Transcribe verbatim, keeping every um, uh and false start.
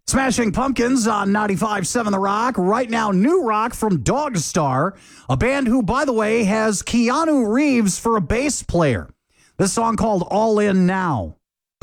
Smashing Pumpkins on ninety-five point seven The Rock. Right now, new rock from Dogstar, a band who, by the way, has Keanu Reeves for a bass player. This song called All In Now.